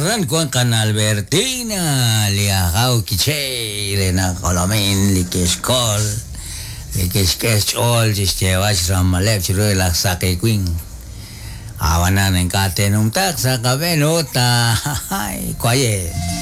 con Albertina, liagaw kiche, na kolamin, likeskol, likeskol, jistewas ramalep, chiro la sake queen. Awanan en katenum tak sa kabenota, ay, kwaye.